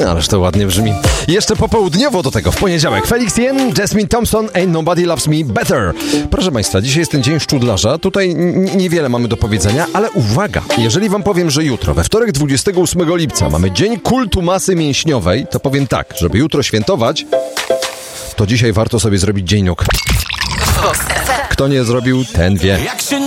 Ależ to ładnie brzmi. Jeszcze popołudniowo do tego, w poniedziałek. Felix Jen, Jasmine Thompson, Ain't Nobody Loves Me Better. Proszę Państwa, dzisiaj jest ten dzień szczudlarza. Tutaj niewiele mamy do powiedzenia, ale uwaga, jeżeli Wam powiem, że jutro, we wtorek 28 lipca, mamy Dzień Kultu Masy Mięśniowej, to powiem tak, żeby jutro świętować, to dzisiaj warto sobie zrobić dzień nóg. Kto nie zrobił, ten wie.